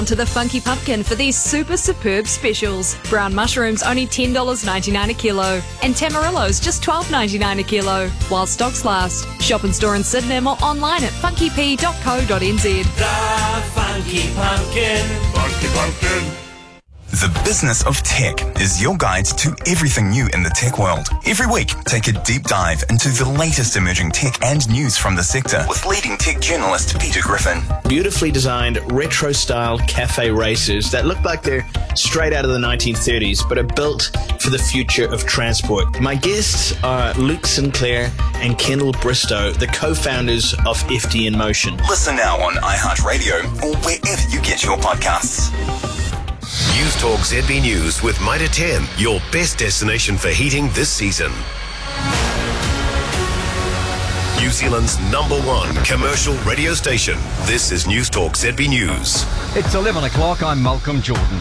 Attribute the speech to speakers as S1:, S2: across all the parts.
S1: To the Funky Pumpkin for these superb specials. Brown mushrooms only $10.99 a kilo and Tamarillos just $12.99 a kilo while stocks last. Shop in store in Sydenham or online at funkyp.co.nz.
S2: The Funky Pumpkin. Funky Pumpkin.
S3: The Business of Tech is your guide to everything new in the tech world. Every week, take a deep dive into the latest emerging tech and news from the sector with leading tech journalist Peter Griffin.
S4: Beautifully designed retro-style cafe races that look like they're straight out of the 1930s but are built for the future of transport. My guests are Luke Sinclair and Kendall Bristow, the co-founders of FD in Motion.
S3: Listen now on iHeartRadio or wherever you get your podcasts.
S5: News Talk ZB News with Mitre 10, your best destination for heating this season. New Zealand's #1 commercial radio station. This is News Talk ZB News.
S6: It's 11 o'clock. I'm Malcolm Jordan.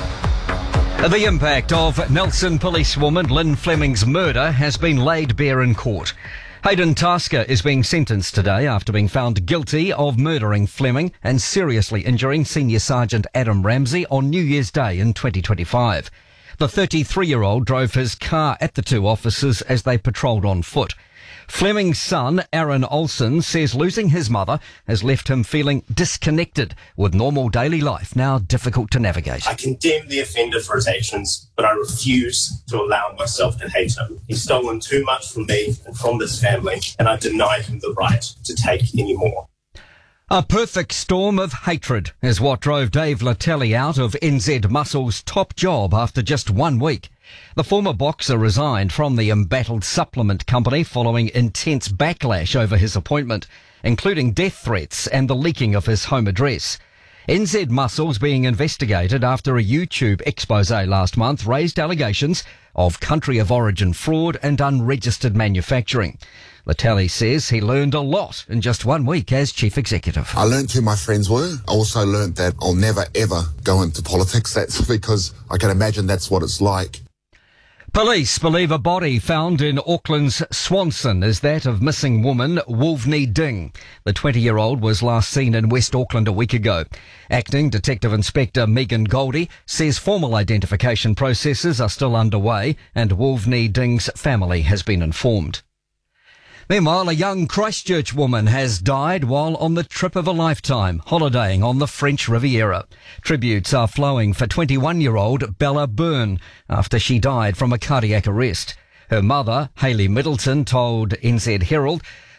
S6: The impact of Nelson policewoman Lynn Fleming's murder has been laid bare in court. Hayden Tasker is being sentenced today after being found guilty of murdering Fleming and seriously injuring Senior Sergeant Adam Ramsey on New Year's Day in 2025. The 33-year-old drove his car at the two officers as they patrolled on foot. Fleming's son, Aaron Olsen, says losing his mother has left him feeling disconnected, with normal daily life now difficult to navigate.
S7: I condemn the offender for his actions, but I refuse to allow myself to hate him. He's stolen too much from me and from this family, and I deny him the right to take any more.
S6: A perfect storm of hatred is what drove Dave Latelli out of NZ Muscle's top job after just 1 week. The former boxer resigned from the embattled supplement company following intense backlash over his appointment, including death threats and the leaking of his home address. NZ Muscle's being investigated after a YouTube expose last month raised allegations of country of origin fraud and unregistered manufacturing. Latelli says he learned a lot in just 1 week as chief executive.
S8: I learned who my friends were. I also learned that I'll never ever go into politics. That's because I can imagine that's what it's like.
S6: Police believe a body found in Auckland's Swanson is that of missing woman Wolvney Ding. The 20-year-old was last seen in West Auckland a week ago. Acting Detective Inspector Megan Goldie says formal identification processes are still underway and Wolvney Ding's family has been informed. Meanwhile, a young Christchurch woman has died while on the trip of a lifetime, holidaying on the French Riviera. Tributes are flowing for 21-year-old Bella Byrne after she died from a cardiac arrest. Her mother, Hayley Middleton, told NZ Herald